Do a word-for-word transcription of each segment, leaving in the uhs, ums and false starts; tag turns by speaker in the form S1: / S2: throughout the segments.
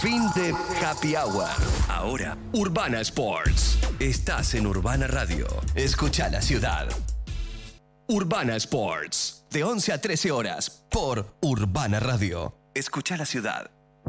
S1: Fin de Happy Hour. Ahora, Urbana Sports. Estás en Urbana Radio. Escucha la ciudad. Urbana Sports. De once a trece horas por Urbana Radio. Escucha la ciudad.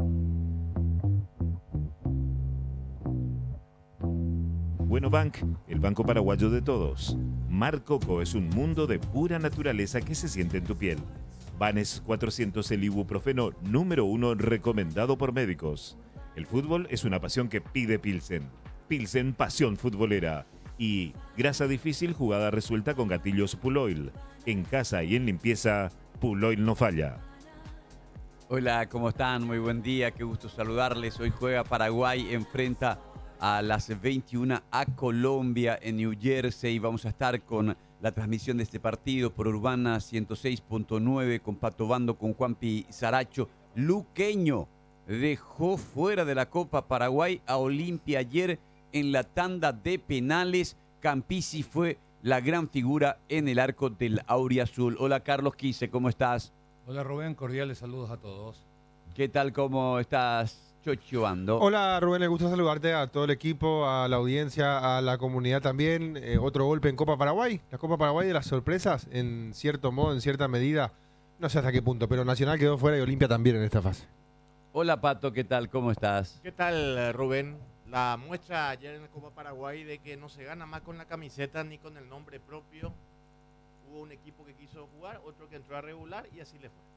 S2: Bueno Bank, el banco paraguayo de todos. Mar Coco es un mundo de pura naturaleza que se siente en tu piel. Vanes cuatrocientos, el ibuprofeno número uno recomendado por médicos. El fútbol es una pasión que pide Pilsen. Pilsen, pasión futbolera. Y grasa difícil, jugada resuelta con gatillos Puloil. En casa y en limpieza, Puloil no falla.
S3: Hola, ¿cómo están? Muy buen día, qué gusto saludarles. Hoy juega Paraguay, enfrenta a las veintiuna a Colombia en New Jersey. Vamos a estar con la transmisión de este partido por Urbana ciento seis punto nueve, con Pato Bando, con Juanpi Saracho. Luqueño dejó fuera de la Copa Paraguay a Olimpia ayer en la tanda de penales. Campisi fue la gran figura en el arco del Auriazul. Hola Carlos Quise, ¿cómo estás?
S4: Hola Rubén, cordiales saludos a todos.
S3: ¿Qué tal, cómo estás, Chocho Bando?
S5: Hola Rubén, le gusta saludarte a todo el equipo, a la audiencia, a la comunidad también. Eh, otro golpe en Copa Paraguay, la Copa Paraguay de las sorpresas, en cierto modo, en cierta medida. No sé hasta qué punto, pero Nacional quedó fuera y Olimpia también en esta fase.
S3: Hola Pato, ¿qué tal? ¿Cómo estás?
S6: ¿Qué tal, Rubén? La muestra ayer en la Copa Paraguay de que no se gana más con la camiseta ni con el nombre propio. Hubo un equipo que quiso jugar, otro que entró a regular y así le fue.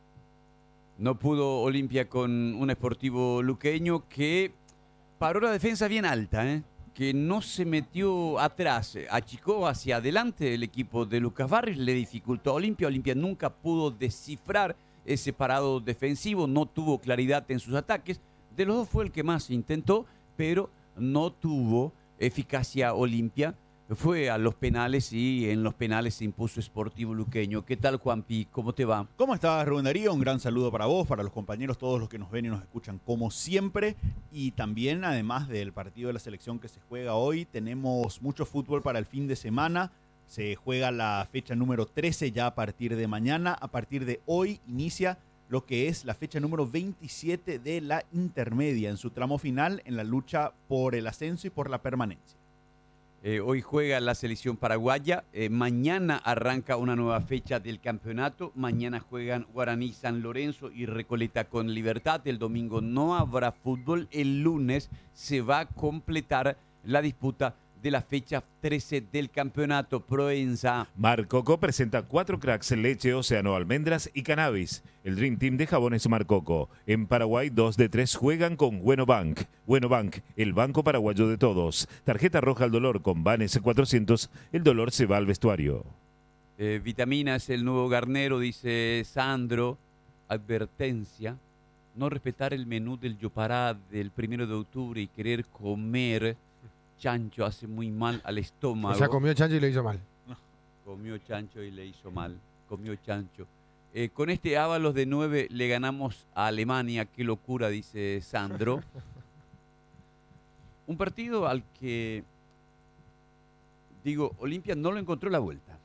S3: No pudo Olimpia con un Sportivo Luqueño que paró la defensa bien alta, ¿eh? Que no se metió atrás, achicó hacia adelante el equipo de Lucas Barrios, le dificultó a Olimpia. Olimpia nunca pudo descifrar ese parado defensivo, no tuvo claridad en sus ataques. De los dos fue el que más intentó, pero no tuvo eficacia Olimpia. Fue a los penales y en los penales se impuso Sportivo Luqueño. ¿Qué tal, Juanpi? ¿Cómo te va?
S7: ¿Cómo estás, Rubén Darío? Un gran saludo para vos, para los compañeros, todos los que nos ven y nos escuchan como siempre. Y también, además del partido de la selección que se juega hoy, tenemos mucho fútbol para el fin de semana. Se juega la fecha número trece ya a partir de mañana. A partir de hoy inicia lo que es la fecha número veintisiete de la intermedia, en su tramo final, en la lucha por el ascenso y por la permanencia.
S3: Eh, hoy juega la selección paraguaya, eh, mañana arranca una nueva fecha del campeonato, mañana juegan Guaraní San Lorenzo y Recoleta con Libertad, el domingo no habrá fútbol, el lunes se va a completar la disputa de la fecha trece del campeonato. Proenza.
S2: Mar Coco presenta cuatro cracks: leche, océano, almendras y cannabis. El Dream Team de jabones Mar Coco. En Paraguay, dos de tres juegan con Bueno Bank. Bueno Bank, el banco paraguayo de todos. Tarjeta roja al dolor con Vanes cuatrocientos. El dolor se va al vestuario.
S3: Eh, vitaminas, el nuevo garnero, dice Sandro. Advertencia: no respetar el menú del Yopará del primero de octubre y querer comer chancho hace muy mal al estómago.
S5: O sea, comió chancho y le hizo mal.
S3: Comió chancho y le hizo mal. Comió chancho. Eh, con este Ábalos de nueve le ganamos a Alemania. Qué locura, dice Sandro. Un partido al que, digo, Olimpia no lo encontró la vuelta.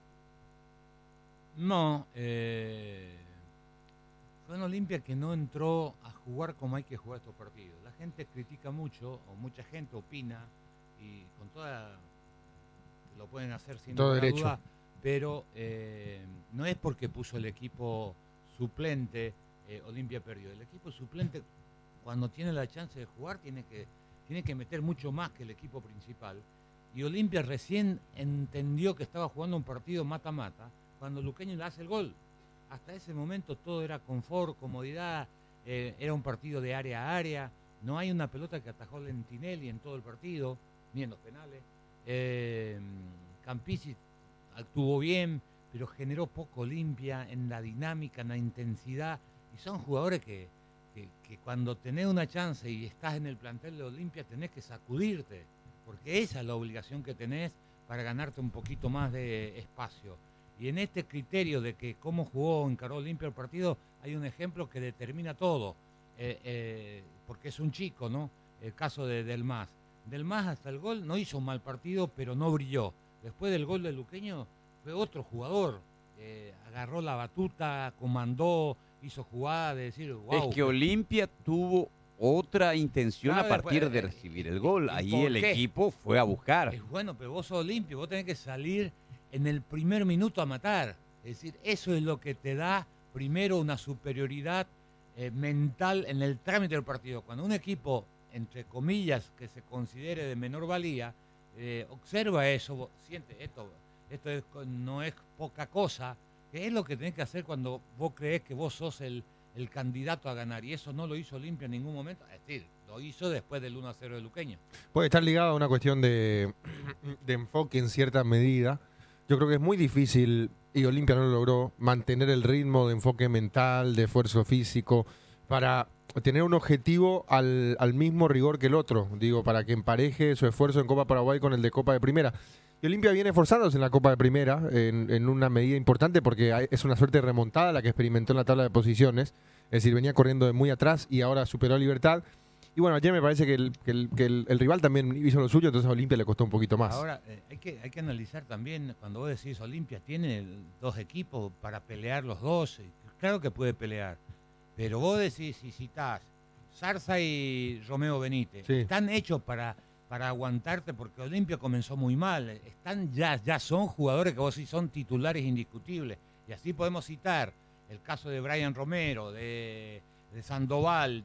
S4: No, eh, fue en Olimpia que no entró a jugar como hay que jugar estos partidos. La gente critica mucho, o mucha gente opina, y con toda, lo pueden hacer sin
S5: todo
S4: ninguna
S5: derecho,
S4: duda, pero eh, no es porque puso el equipo suplente, eh, Olimpia perdió. El equipo suplente, cuando tiene la chance de jugar, tiene que, tiene que meter mucho más que el equipo principal. Y Olimpia recién entendió que estaba jugando un partido mata-mata cuando Luqueño le hace el gol. Hasta ese momento todo era confort, comodidad, eh, era un partido de área a área. No hay una pelota que atajó Lentinelli en todo el partido, ni en los penales. Eh, Campisi actuó bien, pero generó poco Olimpia en la dinámica, en la intensidad. Y son jugadores que, que, que cuando tenés una chance y estás en el plantel de Olimpia tenés que sacudirte, porque esa es la obligación que tenés para ganarte un poquito más de espacio. Y en este criterio de que cómo jugó, encaró Olimpia el partido, hay un ejemplo que determina todo. Eh, eh, porque es un chico, ¿no? El caso de Del Mas. Del Mas hasta el gol no hizo un mal partido, pero no brilló. Después del gol de Luqueño fue otro jugador. Eh, agarró la batuta, comandó, hizo jugada de decir, wow.
S3: Es que Olimpia tuvo otra intención
S4: Claro,
S3: a partir
S4: después,
S3: de
S4: eh,
S3: recibir el gol.
S4: ¿y
S3: Ahí
S4: por
S3: el
S4: qué?
S3: equipo fue a buscar.
S4: Es bueno, pero vos sos limpio, vos tenés que salir en el primer minuto a matar. Es decir, eso es lo que te da primero una superioridad eh, mental en el trámite del partido. Cuando un equipo, entre comillas, que se considere de menor valía, eh, observa eso, vos siente esto, esto es- no es poca cosa, que es lo que tenés que hacer cuando vos creés que vos sos el, el candidato a ganar. Y eso no lo hizo Olimpia en ningún momento. Es decir, lo hizo después del uno a cero de Luqueño.
S5: Puede estar ligado a una cuestión de, de enfoque en cierta medida. Yo creo que es muy difícil, y Olimpia no lo logró, mantener el ritmo de enfoque mental, de esfuerzo físico, para tener un objetivo al, al mismo rigor que el otro. Digo, para que empareje su esfuerzo en Copa Paraguay con el de Copa de Primera. Y Olimpia viene esforzándose en la Copa de Primera en, en una medida importante porque hay- es una suerte de remontada la que experimentó en la tabla de posiciones. Es decir, venía corriendo de muy atrás y ahora superó a Libertad. Y bueno, ayer me parece que el, que el- que el- el rival también hizo lo suyo, entonces a Olimpia le costó un poquito más.
S4: Ahora, eh, hay, que, hay que analizar también, cuando vos decís Olimpia, tiene el- dos equipos para pelear los dos. eh, Claro que puede pelear. Pero vos decís, si citás Zarza y Romeo Benítez,
S5: Sí.
S4: están hechos para, para aguantarte porque Olimpia comenzó muy mal. Están ya, ya son jugadores que vos sí son titulares indiscutibles. Y así podemos citar el caso de Brian Romero, de, de Sandoval,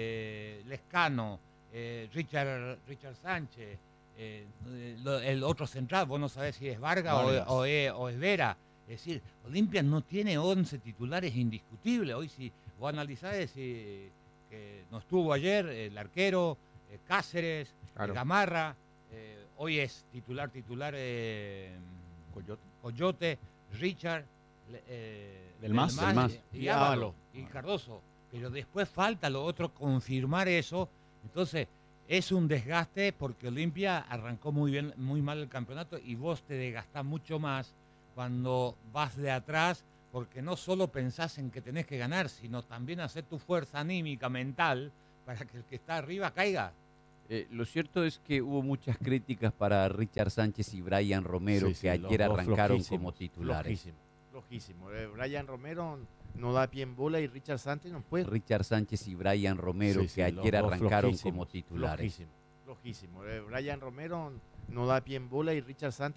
S4: de Lescano, eh, Richard, Richard Sánchez, eh, eh, lo- el otro central, vos no sabés si es Vargas, o-
S7: Vargas.
S4: O, es, o es Vera. Es decir, Olimpia no tiene once titulares indiscutibles. Hoy si vos analizás decís que no estuvo ayer el arquero, eh, Cáceres, eh,
S5: Claro.
S4: Gamarra, eh, hoy es titular, titular eh,
S7: Coyote.
S4: Coyote, Richard, le- eh,
S7: Del Mas,
S3: del Mas.
S4: y,
S6: Y
S4: Ávalo,
S6: Ávalo.
S4: y Cardoso. Pero después falta lo otro, confirmar eso. Entonces, es un desgaste porque Olimpia arrancó muy bien, muy mal el campeonato y vos te desgastás mucho más cuando vas de atrás, porque no solo pensás en que tenés que ganar, sino también hacer tu fuerza anímica, mental, para que el que está arriba caiga.
S3: Eh, lo cierto es que hubo muchas críticas para Richard Sánchez y Brian Romero,
S6: Sí, sí,
S3: que
S6: los
S3: ayer
S6: dos
S3: arrancaron
S6: flojísimos,
S3: como titulares.
S6: Flojísimo, flojísimo. Eh, Brian Romero no da pie en bola y Richard Sánchez no puede.
S3: Richard Sánchez y Brian Romero,
S6: Sí, sí,
S3: que
S6: los
S3: ayer
S6: dos
S3: arrancaron
S6: flojísimos,
S3: como titulares.
S6: Flojísimo, flojísimo. Eh, Brian Romero no da pie en bola y Richard Sánchez